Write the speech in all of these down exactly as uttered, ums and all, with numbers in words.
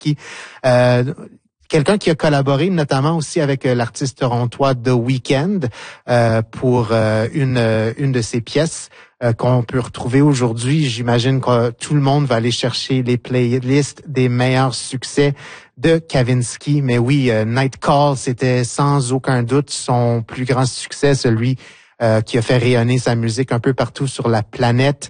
Kavinsky. Euh, Quelqu'un qui a collaboré notamment aussi avec euh, l'artiste torontois The Weeknd euh, pour euh, une euh, une de ses pièces euh, qu'on peut retrouver aujourd'hui. J'imagine que tout le monde va aller chercher les playlists des meilleurs succès de Kavinsky. Mais oui, euh, Night Call, c'était sans aucun doute son plus grand succès, celui euh, qui a fait rayonner sa musique un peu partout sur la planète.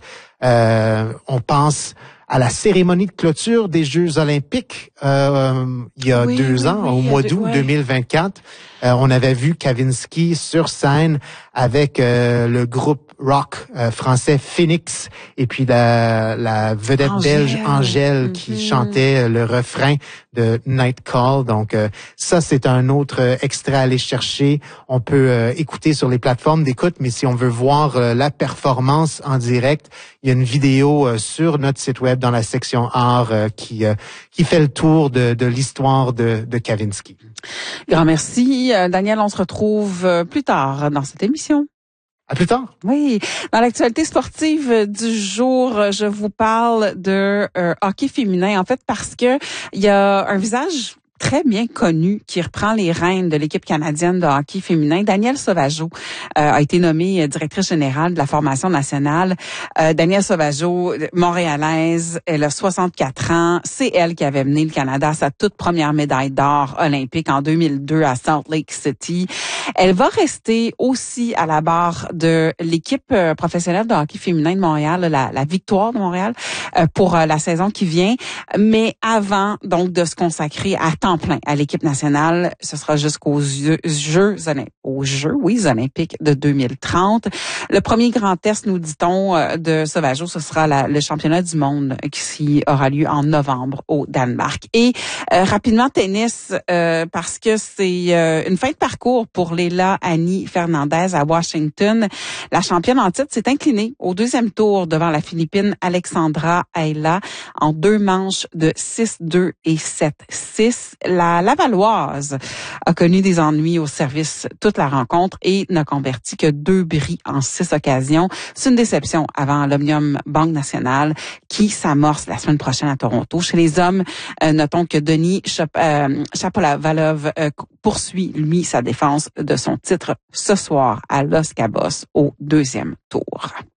Euh, on pense à la cérémonie de clôture des Jeux olympiques euh, il y a oui, deux oui, ans, oui, au mois d'août ouais. deux mille vingt-quatre. Euh, on avait vu Kavinsky sur scène avec euh, le groupe rock euh, français Phoenix et puis la, la vedette Angèle. belge Angèle Mm-hmm. qui chantait le refrain de Night Call. Donc euh, ça, c'est un autre euh, extrait à aller chercher. On peut euh, écouter sur les plateformes d'écoute, mais si on veut voir euh, la performance en direct, il y a une vidéo euh, sur notre site web dans la section art euh, qui euh, qui fait le tour de, de l'histoire de, de Kavinsky. Grand merci. Euh, Daniel, on se retrouve euh, plus tard dans cette émission. À plus tard. Oui. Dans l'actualité sportive du jour, je vous parle de euh, hockey féminin. En fait, parce que il y a un visage très bien connu qui reprend les rênes de l'équipe canadienne de hockey féminin. Danielle Sauvageau euh, a été nommée directrice générale de la formation nationale. Euh, Danielle Sauvageau, montréalaise, elle a soixante-quatre ans. C'est elle qui avait mené le Canada à sa toute première médaille d'or olympique en deux mille deux à Salt Lake City. Elle va rester aussi à la barre de l'équipe professionnelle de hockey féminin de Montréal, la, la Victoire de Montréal, euh, pour euh, la saison qui vient. Mais avant donc de se consacrer à temps plein à l'équipe nationale, ce sera jusqu'aux Jeux, Jeux, aux Jeux, oui, olympiques de deux mille trente. Le premier grand test, nous dit-on, de Sauvageau, ce sera la, le championnat du monde qui aura lieu en novembre au Danemark. Et euh, rapidement, tennis, euh, parce que c'est euh, une fin de parcours pour Leila Annie Fernandez à Washington. La championne en titre s'est inclinée au deuxième tour devant la Philippine Alexandra Ayla en deux manches de six deux et sept six. La Lavalloise a connu des ennuis au service toute la rencontre et n'a converti que deux bris en six occasions. C'est une déception avant l'Omnium Banque Nationale qui s'amorce la semaine prochaine à Toronto. Chez les hommes, euh, notons que Denis Chap- euh, Chapovalov euh, poursuit, lui, sa défense de son titre ce soir à Los Cabos au deuxième tour.